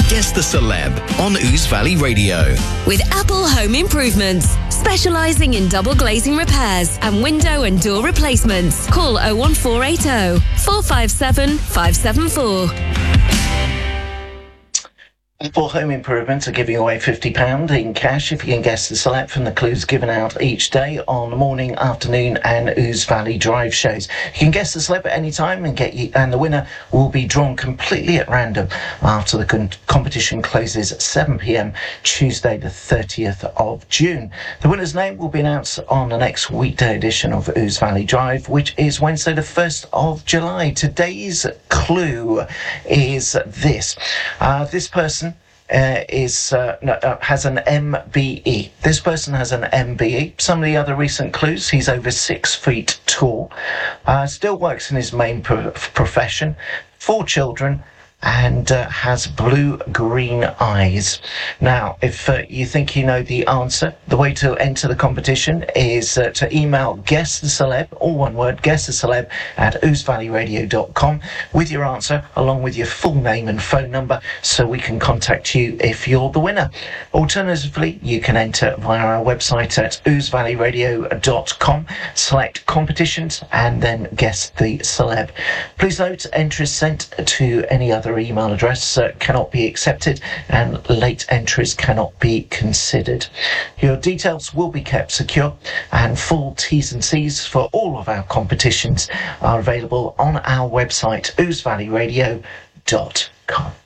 Guess the Celeb on Ouse Valley Radio. With Apple Home Improvements, specialising in double glazing repairs and window and door replacements. Call 01480 457 574. Apple Home Improvements are giving away £50 in cash if you can guess the celeb from the clues given out each day on morning, afternoon and Ouse Valley Drive shows. You can guess the celeb at any time and the winner will be drawn completely at random after the competition closes at 7 p.m. Tuesday the 30th of June. The winner's name will be announced on the next weekday edition of Ouse Valley Drive, which is Wednesday the 1st of July. Today's clue is this. This person has an MBE. This person has an MBE. Some of the other recent clues: he's over 6 feet tall, still works in his main profession, 4 children, and has blue-green eyes. Now, if you think you know the answer, the way to enter the competition is to email Guess the Celeb, all one word, Guess the Celeb, at ousevalleyradio.com with your answer, along with your full name and phone number, so we can contact you if you're the winner. Alternatively, you can enter via our website at ousevalleyradio.com, select competitions, and then Guess the Celeb. Please note, entries sent to any other email address cannot be accepted, and late entries cannot be considered. Your details will be kept secure, and full T's and C's for all of our competitions are available on our website, ousevalleyradio.com.